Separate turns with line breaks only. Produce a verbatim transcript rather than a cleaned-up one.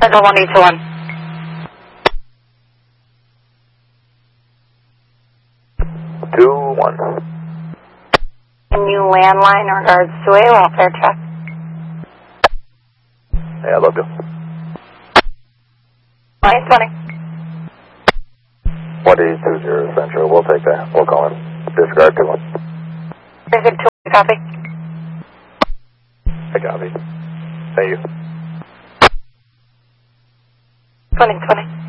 Central one eight two one.
Two one.
New landline in regards to a welfare check.
Yeah, love you.
Line twenty.
one eight two zero Central. We'll take that. We'll call him. Disregard two one.
Very good. Two copy.
I copy. Thank you.
twenty twenty.